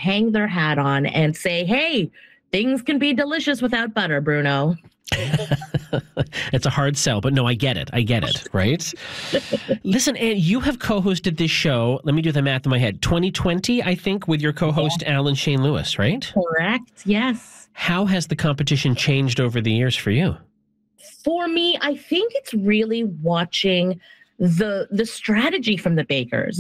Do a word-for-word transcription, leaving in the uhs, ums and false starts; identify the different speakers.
Speaker 1: hang their hat on and say, hey, things can be delicious without butter, Bruno.
Speaker 2: It's a hard sell, but no, I get it. I get it, right? Listen, Anne, you have co-hosted this show, let me do the math in my head, twenty twenty, I think, with your co-host, yeah. Alan Shane Lewis, right?
Speaker 1: Correct, yes.
Speaker 2: How has the competition changed over the years for you?
Speaker 1: For me, I think it's really watching the the strategy from the bakers.